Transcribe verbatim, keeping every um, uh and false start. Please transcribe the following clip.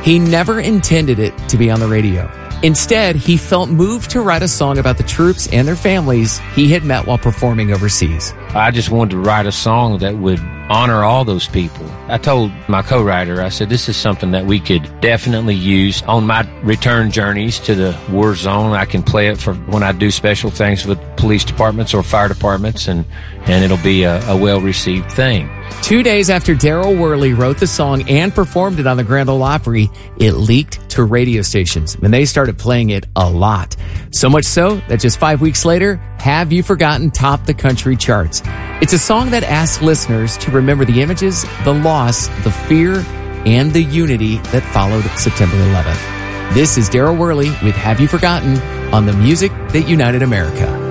He never intended it to be on the radio. Instead, he felt moved to write a song about the troops and their families he had met while performing overseas. I just wanted to write a song that would honor all those people. I told my co-writer, I said, this is something that we could definitely use on my return journeys to the war zone. I can play it for when I do special things with police departments or fire departments, and, and it'll be a, a well-received thing. Two days after Daryl Worley wrote the song and performed it on the Grand Ole Opry, it leaked to radio stations, and they started playing it a lot. So much so that just five weeks later, Have You Forgotten topped the country charts. It's a song that asks listeners to remember the images, the loss, the fear, and the unity that followed September eleventh. This is Daryl Worley with Have You Forgotten on the music that united America.